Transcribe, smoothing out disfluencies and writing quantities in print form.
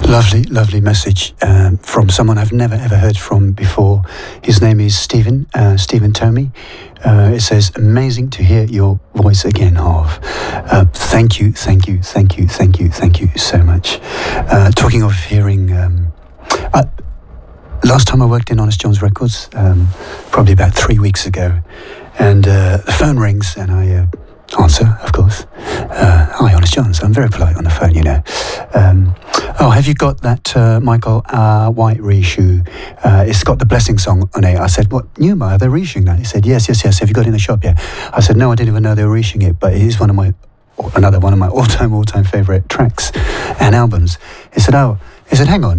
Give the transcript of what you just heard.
Lovely, lovely message from someone I've never ever heard from before. His name is Stephen Tomey. It says, amazing to hear your voice again, Harv. Thank you so much. Talking of hearing, last time I worked in Honest John's Records, probably about 3 weeks ago, and the phone rings and I answer, of course. Hi, Honest John's. I'm very polite on the phone, you know. Have you got that Michael White reissue? It's got the Blessing song on it. I said, what, Numa, are they reissuing that? He said, yes. Have you got it in the shop yet? I said, no, I didn't even know they were reissuing it, but it is another one of my all-time favourite tracks and albums. He said, hang on.